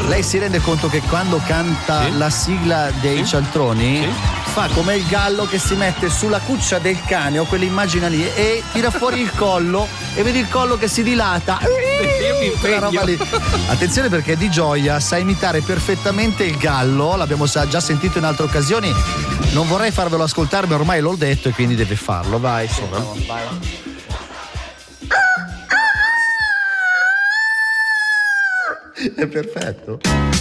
Lei si rende conto che quando canta la sigla dei cialtroni fa come il gallo che si mette sulla cuccia del cane o quell'immagine lì e tira fuori il collo e vedi il collo che si dilata. Io mi Quella roba lì. impegno. Attenzione perché Di Gioia sa imitare perfettamente il gallo, l'abbiamo già sentito in altre occasioni. Non vorrei farvelo ascoltare, ma ormai l'ho detto e quindi deve farlo. Vai, vai. È perfetto.